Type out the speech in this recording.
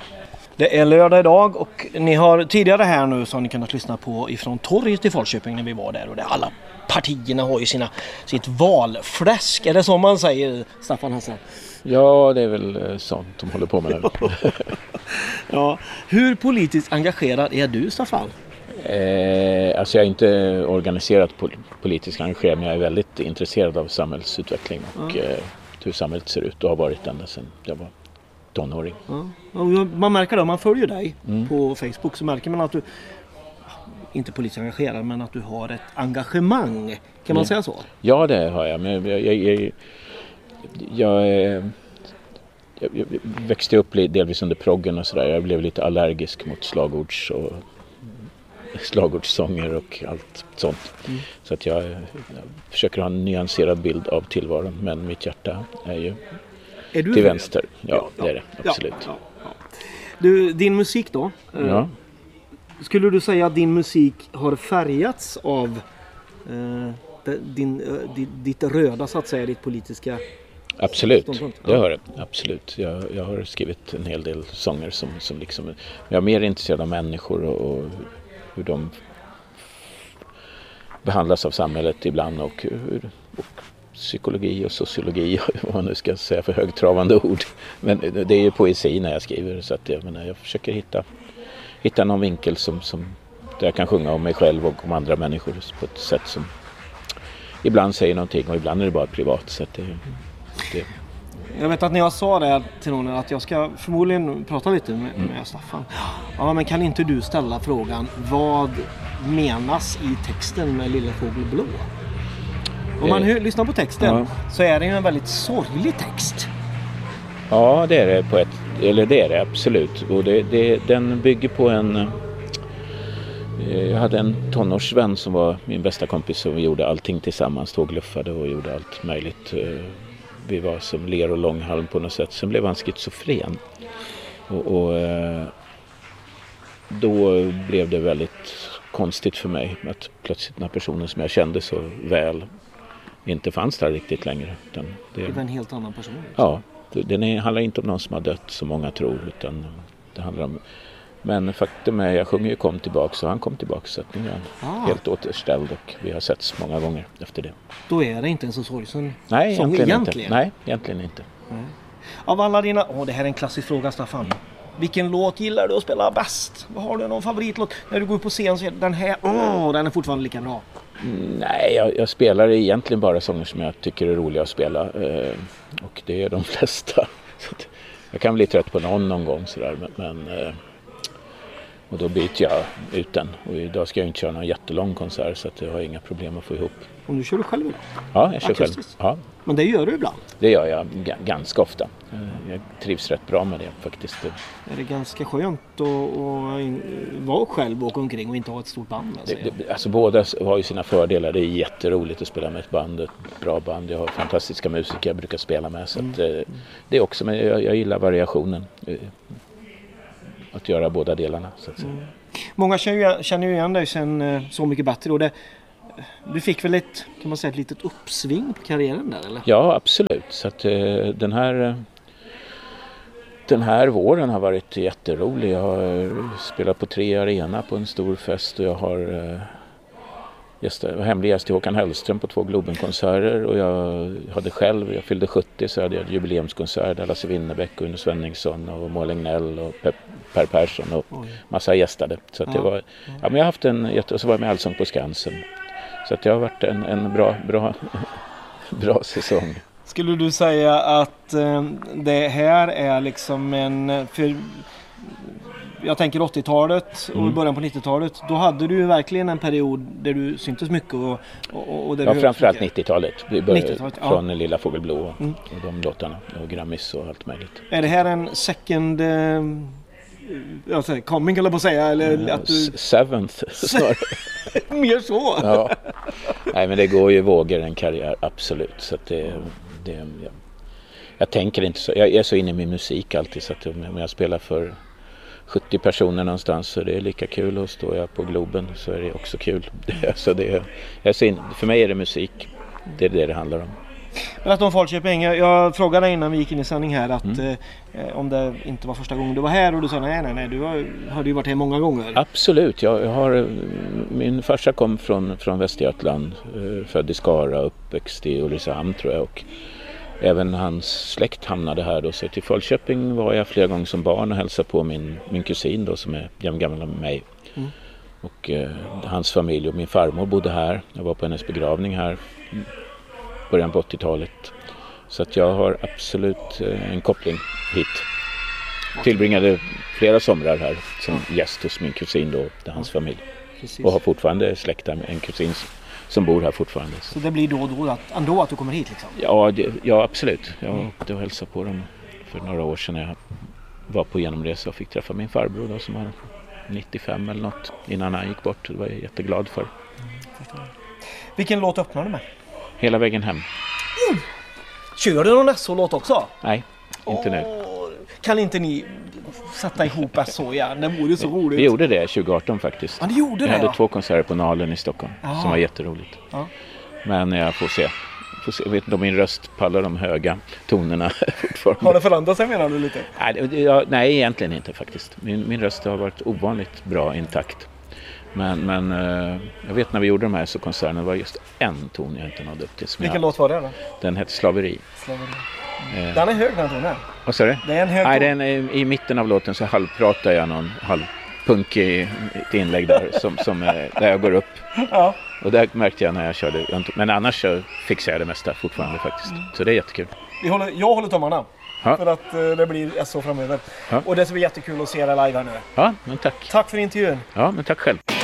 Det är lördag idag och ni har tidigare här nu så har ni kunnat lyssna på ifrån torget i Falköping när vi var där. Och det alla partierna har ju sitt valfläsk. Är det så man säger, Staffan Hassan? Ja, det är väl sånt de håller på med nu. Ja. Hur politiskt engagerad är du, Staffan? Alltså jag är inte organiserat politiskt engagerad, men jag är väldigt intresserad av samhällsutveckling och hur samhället ser ut och har varit ända sedan jag var tonåring. Ja. Man märker det, om man följer dig på Facebook så märker man att du inte politiskt engagerad men att du har ett engagemang. Kan man säga så? Ja, det har jag. Men jag växte upp delvis under proggen och sådär. Jag blev lite allergisk mot slagordssånger och allt sånt. Så att jag försöker ha en nyanserad bild av tillvaron, men mitt hjärta är ju till vänster. Ja, det är det. Absolut. Ja. Du, din musik då? Ja. Skulle du säga att din musik har färgats av ditt röda, så att säga, ditt politiska... Absolut, det har det. Absolut. Jag har skrivit en hel del sånger som liksom... Jag är mer intresserad av människor och hur de behandlas av samhället ibland och psykologi och sociologi, vad man nu ska säga för högtravande ord. Men det är ju poesi när jag skriver, så att jag försöker hitta någon vinkel som där jag kan sjunga om mig själv och om andra människor på ett sätt som ibland säger någonting och ibland är det bara privat. Så att det. Jag vet att när jag sa det till någon att jag ska förmodligen prata lite med Staffan. Ja, men kan inte du ställa frågan, vad menas i texten med Lilla Fågel Blå? Om man lyssnar på texten så är det ju en väldigt sorglig text. Ja, det är det det är det absolut. Och den bygger på jag hade en tonårsvän som var min bästa kompis och vi gjorde allting tillsammans, tågluffade och gjorde allt möjligt. Vi var som ler och långhalm på något sätt. Sen blev han schizofren. Och då blev det väldigt konstigt för mig att plötsligt den här personen som jag kände så väl inte fanns där riktigt längre. Det var en helt annan person. Ja, det handlar inte om någon som har dött som många tror, utan det handlar om... Men faktum är, jag sjunger ju kom tillbaka, så han kom tillbaka, så att nu är han helt återställd och vi har setts många gånger efter det. Då är det inte en så sorgsen sång egentligen? Nej, egentligen inte. Av alla dina... det här är en klassisk fråga, Staffan. Vilken låt gillar du att spela bäst? Vad har du någon favoritlåt? När du går på scen så är den här, den är fortfarande lika bra. Nej, jag spelar egentligen bara sånger som jag tycker är roliga att spela. Och det är de flesta. Så jag kan bli trött på någon gång sådär, men och då byter jag ut den. Och idag ska jag inte köra någon jättelång konsert, så att jag har inga problem att få ihop. Och nu kör du själv idag? Ja, jag kör själv. Ja. Men det gör du ibland? Det gör jag ganska ofta. Jag trivs rätt bra med det faktiskt. Är det ganska skönt att vara själv och åka omkring och inte ha ett stort band med sig? Alltså båda har ju sina fördelar. Det är jätteroligt att spela med ett band, ett bra band. Jag har fantastiska musiker jag brukar spela med. Så att, det är också, men jag gillar variationen. Att göra båda delarna, så att säga. Många känner ju igen dig sen Så mycket bättre. Och du fick väl ett litet uppsving på karriären där, eller? Ja, absolut. Så att den här våren har varit jätterolig. Jag har spelat på 3 Arena på en stor fest och jag har hemlig gäst till Håkan Hellström på 2 Globenkonserter, och jag fyllde 70, så hade jag jubileumskonsert där Lasse Winnerbäck och Uno Svenningsson och Moa Legnell och Per Persson och massa gästade. Så att det var, men jag har haft och så var jag med Allsång på Skansen. Så att det har varit en bra säsong. Skulle du säga att det här är liksom jag tänker 80-talet och början på 90-talet, då hade du ju verkligen en period där du syntes mycket och där du framförallt 90-talet. Vi började 90-talet, från Lilla Fågel Blå och de låtarna och Grammis och allt möjligt. Är det här en second coming, eller på att säga, eller att du... Seventh snarare. Mer så. Ja. Nej, men det går ju vågor en karriär, absolut. Så att jag tänker inte så. Jag är så inne i min musik alltid, så att om jag spelar för 70 personer någonstans så det är lika kul, och står jag på Globen så är det också kul. Så för mig är det musik. Det är det handlar om. Men att om Falköping, jag frågade dig innan vi gick in i sändning här att om det inte var första gången du var här och du sa nej, du hade ju varit här många gånger. Absolut, min farsa kom från Västergötland, född i Skara, uppväxt i Ulricehamn tror jag, och även hans släkt hamnade här då, så till Falköping var jag flera gånger som barn och hälsade på min kusin då som är gammal med mig. Och hans familj och min farmor bodde här. Jag var på hennes begravning här början på 80-talet. Så att jag har absolut en koppling hit. Tillbringade flera somrar här som gäst hos min kusin då, hans familj. Precis. Och har fortfarande släktar, en kusin som bor här fortfarande. Så det blir då och då att du kommer hit liksom? Ja, absolut. Jag åkte och hälsade på dem för några år sedan när jag var på genomresa och fick träffa min farbror då, som var 95 eller något innan han gick bort. Det var jag jätteglad för. Vilken låt öppnar du med? Hela vägen hem. Kör du någon SO-låt också? Nej, inte nu. Kan inte ni sätta ihop SO igen? Det vore så roligt. Vi gjorde det 2018 faktiskt. Ja, ni gjorde det. Vi hade 2 konserter på Nalen i Stockholm som var jätteroligt. Ja. Men jag får se. Jag vet inte om min röst pallar de höga tonerna fortfarande. Har det förändrat sig menar du lite? Nej, egentligen inte faktiskt. Min röst har varit ovanligt bra intakt. Men jag vet när vi gjorde de här så konserterna var just en ton jag inte nådde upp till. Vilken låt var det då? Den hette Slaveri. Den är hög den tonen. Vad sa du? Det är en hög ton. Nej, den är, i mitten av låten så halvpratar jag någon halvpunkig ett inlägg där där jag går upp. Ja. Och där märkte jag när jag körde. Men annars så fixar jag det mesta fortfarande faktiskt. Så det är jättekul. Jag håller tummarna. Ja. För att det blir så framöver. Ja. Och det ska bli jättekul att se dig live här nu. Ja, men tack. Tack för intervjun. Ja, men tack själv.